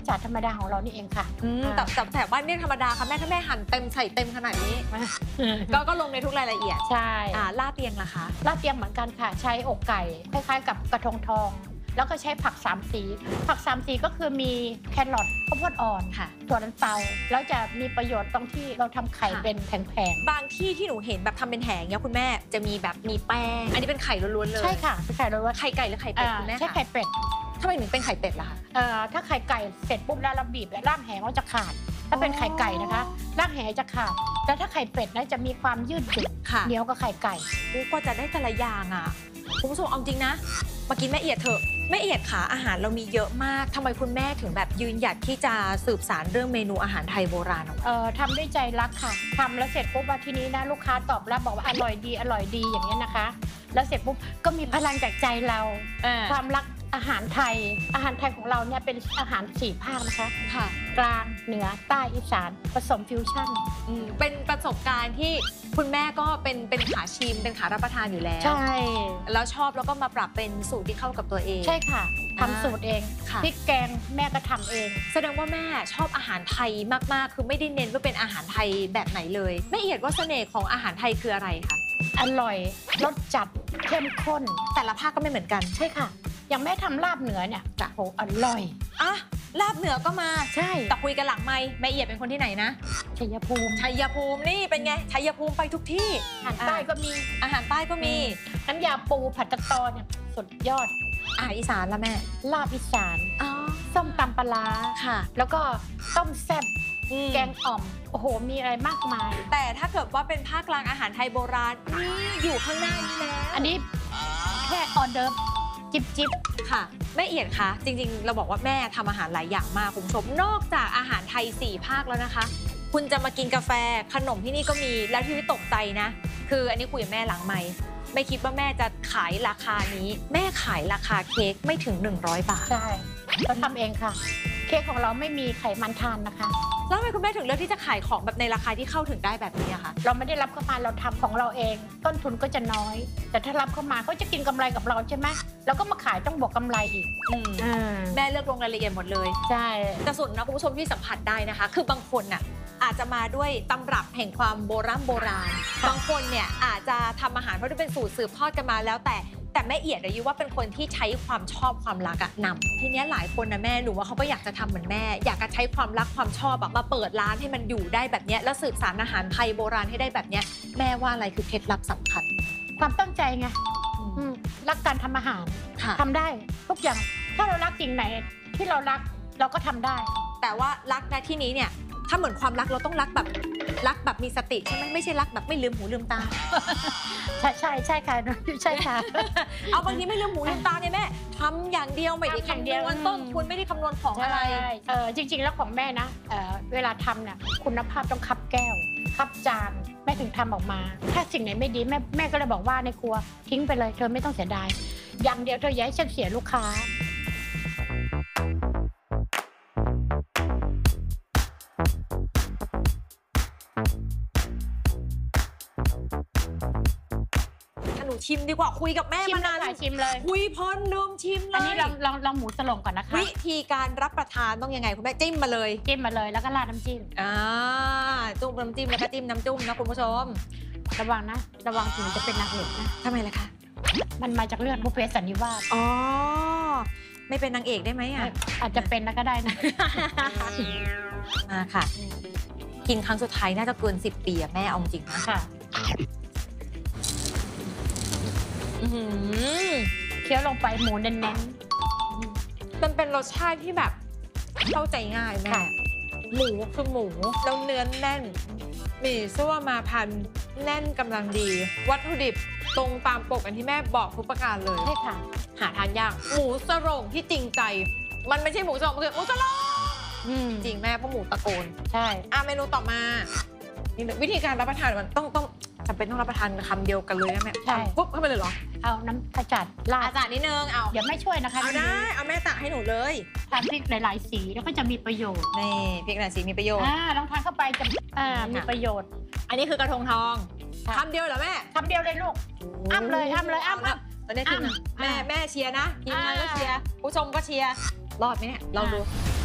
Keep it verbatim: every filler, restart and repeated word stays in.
จัดธรรมดาของเรานี่เองค่ะแต่แต่แต่ว่าเนี่ยธรรมดาค่ะแม่ถ้าแม่หั่นเต็มใส่เต็มขนาดนี้ก็ก็ลงในทุกรายละเอียดใช่ลาดเตียงล่ะคะลาดเตียงเหมือนกันค่ะใช้อกไก่คล้ายๆกับกระทงทองแล้วก็ใช้ผักสามสีผักสามสีก็คือมีแครอทข้าวโพดอ่อนค่ะถั่วลันเตาแล้วจะมีประโยชน์ตรงที่เราทำไข่เป็นแผงๆบางที่ที่หนูเห็นแบบทำเป็นแผงเนี่ยคุณแม่จะมีแบบมีแป้งอันนี้เป็นไข่ล้วนๆเลยใช่ค่ะเป็นไข่ล้วนๆไข่ไก่หรือไข่เป็ดคุณแม่ใช่ไข่เป็ดทำไมถึงเป็นไข่เป็ดล่ะคะเอ่อถ้าไข่ไก่เสร็จปุ๊บแล้วเราบีบแล้วร่างแหงก็จะขาดถ้าเป็นไข่ไก่นะคะร่างแหจะขาดแต่ถ้าไข่เป็ดนะจะมีความยืดหยุ่นเหนียวกับไข่ไก่ก็จะได้แต่ละอย่างอ่ะคุณผู้ชมเอาจริงนะมากินแม่เอียดเถอะแม่เอียดขาอาหารเรามีเยอะมากทำไมคุณแม่ถึงแบบยืนหยัดที่จะสืบสานเรื่องเมนูอาหารไทยโบราณเอ่อทำด้วยใจรักค่ะทำแล้วเสร็จปุ๊บว่าทีนี้นะลูกค้าตอบรับบอกว่าอร่อยดีอร่อยดีอย่างเงี้ยนะคะแล้วเสร็จปุ๊บก็มีพลังจากใจเราความรักอาหารไทยอาหารไทยของเราเนี่ยเป็นอาหารสี่ภาคนะคะค่ะกลางเหนือใต้อีสานผสมฟิวชั่นเป็นประสบการณ์ที่คุณแม่ก็เป็นเป็นขาชิมเป็นขารับประทานอยู่แล้วใช่แล้วชอบแล้วก็มาปรับเป็นสูตรที่เข้ากับตัวเองใช่ค่ะทำสูตรเองพริกแกงแม่ก็ทำเองแสดงว่าแม่ชอบอาหารไทยมากๆคือไม่ได้เน้นว่าเป็นอาหารไทยแบบไหนเลยแม่เอียดว่าเสน่ห์ของอาหารไทยคืออะไรคะอร่อยรสจัดเข้มข้นแต่ละภาคก็ไม่เหมือนกันใช่ค่ะอย่างแม่ทำลาบเหนือเนี่ยจะโหอร่อยอ่ะลาบเหนือก็มาใช่แต่คุยกันหลังไมค์แม่เอียดเป็นคนที่ไหนนะชัยภูมิชัยภูมินี่เป็นไงชัยภูมิไปทุกที่อาหารใต้ก็มีอาหารใต้ก็มีน้ำยาปูผัดตะตอเนี่ยสุดยอดอาหารอีสานละแม่ลาบอีสานส้มตำปลาค่ะแล้วก็ต้มแซ่บแกงอ่อมโอ้โหมีอะไรมากมายแต่ถ้าเกิดว่าเป็นภาคกลางอาหารไทยโบราณนี่อยู่ข้างหน้านี้แล้วอันนี้แค่ออเดิร์ฟจิบจิบค่ะแม่เอียดคะจริงๆเราบอกว่าแม่ทำอาหารหลายอย่างมากคุณผู้ชมนอกจากอาหารไทยสี่ภาคแล้วนะคะคุณจะมากินกาแฟขนมที่นี่ก็มีแล้วที่ตกใจนะคืออันนี้คุยกับแม่หลังไมค์ไม่คิดว่าแม่จะขายราคานี้แม่ขายราคาเค้กไม่ถึงหนึ่งร้อยบาทใช่เราทำเองค่ะเค้กของเราไม่มีไขมันทานนะคะแล้วทำไมคุณแม่ถึงเลือกที่จะขายของแบบในราคาที่เข้าถึงได้แบบนี้คะเราไม่ได้รับเข้ามาเราทำของเราเองต้นทุนก็จะน้อยแต่ถ้ารับเข้ามาเขาจะกินกำไรกับเราใช่ไหมเราก็มาขายต้องบวกกำไรอีกแม่เลือกลงรายละเอียดหมดเลยใช่แต่ส่วนนะคุณผู้ชมที่สัมผัสได้นะคะคือบางคนน่ะอาจจะมาด้วยตำรับแห่งความโบราณโบราณบางคนเนี่ยอาจจะทำอาหารเพราะที่เป็นสูตรสืบทอดกันมาแล้วแต่แต่แม่เอียดอายุว่าเป็นคนที่ใช้ความชอบความรักนำทีนี้หลายคนนะแม่หนูว่าเขาก็อยากจะทำเหมือนแม่อยากจะใช้ความรักความชอบมาเปิดร้านให้มันอยู่ได้แบบนี้แล้วสืบสานอาหารไทยโบราณให้ได้แบบนี้แม่ว่าอะไรคือเคล็ดลับสำคัญความตั้งใจไงรักการทำอาหารทำได้ทุกอย่างถ้าเรารักสิ่งไหนที่เรารักเราก็ทำได้แต่ว่ารักในที่นี้เนี่ยถ้าเหมือนความรักเราต้องรักแบบรักแบบมีสติใช่ไหมไม่ใช่รักแบบไม่ลืมหูลืมตาใช่ใช่ใช่ค่ะใช่ค่ะเอาบางทีไม่ลืมหูลืมตาเนี่ยแม่ทำอย่างเดียวไม่ได้คำนวณต้นทุนไม่ได้คำนวณของอะไรเออจริงๆแล้วของแม่นะเออเวลาทำเนี่ยคุณภาพต้องคับแก้วคับจานแม่ถึงทำออกมาถ้าสิ่งไหนไม่ดีแม่แม่ก็เลยบอกว่าในครัวทิ้งไปเลยเธอไม่ต้องเสียดายอย่างเดียวเธออย่าให้ฉันเสียลูกค้าชิมดีกว่าคุยกับแม่มานานชิมเลยคุยพอนลืมชิมเลยอันนี้ลองลองลองหมูสลงก่อนนะคะวิธีการรับประทานต้องยังไงคุณแม่จิ้มมาเลยจิ้มมาเลยแล้วก็ราดน้ำจิ้มอ่าจุ่มน้ำจิ้มแล้วก็จิ้มน้ำจุ่มนะคุณผู้ชมระวังนะระวังถึงจะเป็นนางเอกนะทำไมล่ะคะมันมาจากเรื่องบุพเพสันนิวาสอ๋อไม่เป็นนางเอกได้ไหมอ่ะอาจจะเป็นนะก็ได้นะมาค่ะกินครั้งสุดท้ายน่าจะเกินสิบปีอะแม่เอาจริงนะค่ะเคี้ยวลงไปหมูเน้นๆมันเป็นรสชาติที่แบบเข้าใจง่ายแม่หมูคือหมูแล้วเนื้อแน่นหมี่ซั่วมาพันแน่นกำลังดีวัตถุดิบตรงตามปกอันที่แม่บอกทุกประการเลยใช่ค่ะหาทานยากหมูสโรงที่จริงใจมันไม่ใช่หมูสโรงมันคือหมูสโรงจริงแม่เพราะหมูตะโกนใช่อ่ะเมนูต่อมาวิธีการรับประทานมันต้องต้องจำเป็นต้องรับประทานคำเดียวกันเลยนะแม่ใช่ปุ๊บเข้าไปเลยเหรอเอาน้ำกระจัดราดอาจารย์นิดนึงเอาเดี๋ยวไม่ช่วยนะคะเอาได้เอาแม่ตักให้หนูเลยทานพริกหลายๆสีแล้วก็จะมีประโยชน์นี่พริกหลายสีมีประโยชน์อ่าลองทานเข้าไปจะอ่ามีประโยชน์อันนี้คือกระทงทองคำเดียวเหรอแม่คำเดียวเลยลูกอ้ำเลยอ้ำเลยอ้ำอ้ำตอนนี้ทีมแม่แม่เชียร์นะทีมงานก็เชียร์ผู้ชมก็เชียร์รอดไหมเนี่ยเราดู